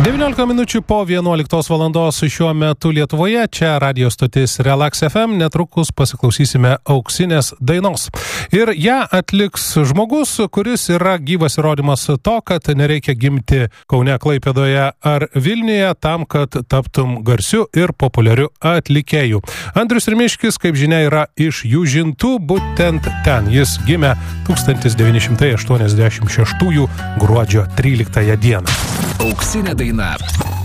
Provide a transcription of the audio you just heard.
19 minučių po 11 valandos šiuo metu Lietuvoje, čia radio stotis Relax FM, netrukus pasiklausysime auksinės dainos. Ir ją atliks žmogus, kuris yra gyvas įrodymas to, kad nereikia gimti Kaune, Klaipėdoje ar Vilniuje tam, kad taptum garsiu ir populiariu atlikėju. Andrius Rimiškis, kaip žinia, yra iš Jūžintų, būtent ten. Jis gimė 1986 gruodžio 13 dieną. Auksinė daina.